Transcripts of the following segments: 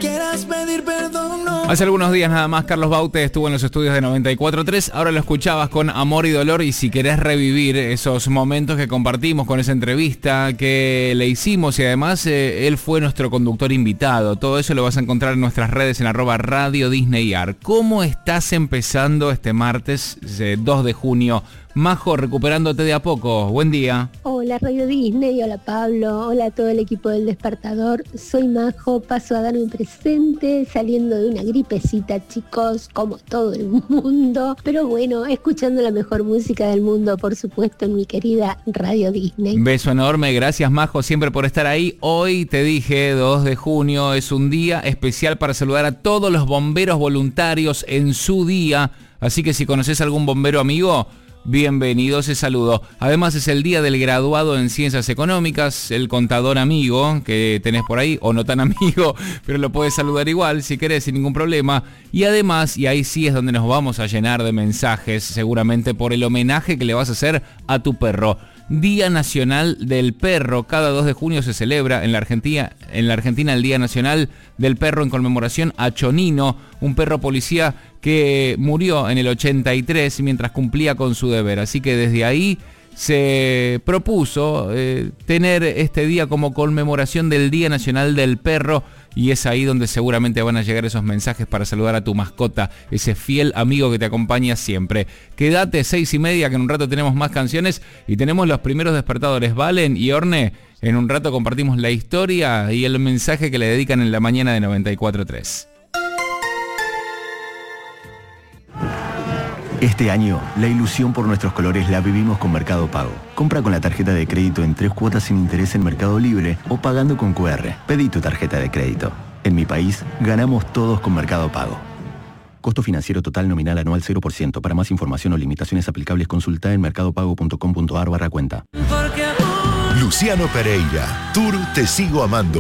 quieras pedir perdón, no. Hace algunos días nada más Carlos Baute estuvo en los estudios de 94.3, ahora lo escuchabas con Amor y Dolor, y si querés revivir esos momentos que compartimos con esa entrevista que le hicimos, y además él fue nuestro conductor invitado, todo eso lo vas a encontrar en nuestras redes en @RadioDisneyArt. ¿Cómo estás empezando este martes 2 de junio? Majo, recuperándote de a poco. Buen día. Hola Radio Disney, hola Pablo, hola a todo el equipo del Despertador. Soy Majo, paso a dar un presente saliendo de una gripecita, chicos, como todo el mundo. Pero bueno, escuchando la mejor música del mundo, por supuesto, en mi querida Radio Disney. Beso enorme, gracias Majo siempre por estar ahí. Hoy te dije, 2 de junio, es un día especial para saludar a todos los bomberos voluntarios en su día. Así que si conoces a algún bombero amigo, bienvenido ese saludo. Además es el día del graduado en Ciencias Económicas, el contador amigo que tenés por ahí, o no tan amigo, pero lo podés saludar igual si querés, sin ningún problema. Y además, y ahí sí es donde nos vamos a llenar de mensajes, seguramente por el homenaje que le vas a hacer a tu perro. Día Nacional del Perro. Cada 2 de junio se celebra en la Argentina el Día Nacional del Perro en conmemoración a Chonino, un perro policía que murió en el 83 mientras cumplía con su deber. Así que desde ahí se propuso tener este día como conmemoración del Día Nacional del Perro, y es ahí donde seguramente van a llegar esos mensajes para saludar a tu mascota, ese fiel amigo que te acompaña siempre. Quédate 6:30 que en un rato tenemos más canciones y tenemos los primeros despertadores. Valen y Orne, en un rato compartimos la historia y el mensaje que le dedican en la mañana de 94.3. Este año, la ilusión por nuestros colores la vivimos con Mercado Pago. Compra con la tarjeta de crédito en 3 cuotas sin interés en Mercado Libre o pagando con QR. Pedí tu tarjeta de crédito. En mi país, ganamos todos con Mercado Pago. Costo financiero total nominal anual 0%. Para más información o limitaciones aplicables, consulta en mercadopago.com.ar/cuenta. Luciano Pereira, Tour Te Sigo Amando.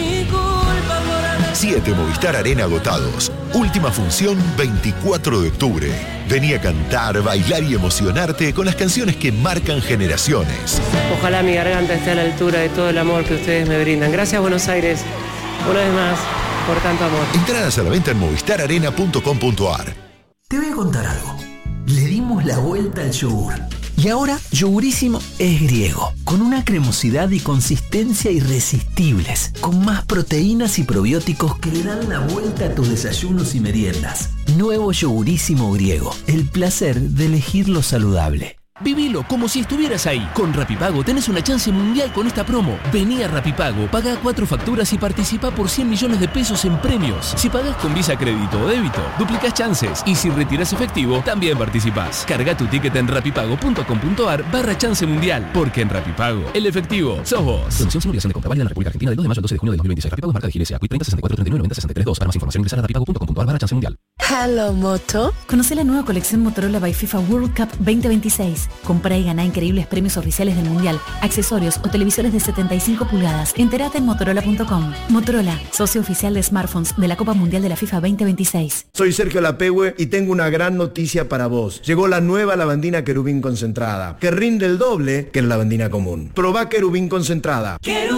7 Movistar Arena agotados. Última función 24 de octubre. Vení a cantar, bailar y emocionarte con las canciones que marcan generaciones. Ojalá mi garganta esté a la altura de todo el amor que ustedes me brindan. Gracias Buenos Aires, una vez más, por tanto amor. Entradas a la venta en movistararena.com.ar. Te voy a contar algo. Le dimos la vuelta al yogur. Y ahora, Yogurísimo es griego, con una cremosidad y consistencia irresistibles, con más proteínas y probióticos que le dan la vuelta a tus desayunos y meriendas. Nuevo Yogurísimo griego, el placer de elegir lo saludable. Vivilo como si estuvieras ahí. Con Rapipago tenés una chance mundial con esta promo. Vení a Rapipago, pagá 4 facturas y participá por 100 millones de pesos en premios. Si pagás con Visa, crédito o débito, duplicás chances. Y si retirás efectivo, también participás. Carga tu ticket en rapipago.com.ar/chance mundial. Porque en Rapipago, el efectivo sos vos. Promoción sin obligación de compra válida en la República Argentina del 2 de mayo al 12 de junio de 2026. Rapipago es marca de GLSA. Quit 30 64 39 90 63 2. Para más información ingresar a rapipago.com.ar/chance mundial. Hello Moto. Conoce la nueva colección Motorola by FIFA World Cup 2026. Comprá y ganá increíbles premios oficiales del Mundial, accesorios o televisores de 75 pulgadas. Entérate en Motorola.com. Motorola, socio oficial de smartphones de la Copa Mundial de la FIFA 2026. Soy Sergio Lapehue y tengo una gran noticia para vos. Llegó la nueva lavandina Querubín concentrada, que rinde el doble que la lavandina común. Probá Querubín concentrada.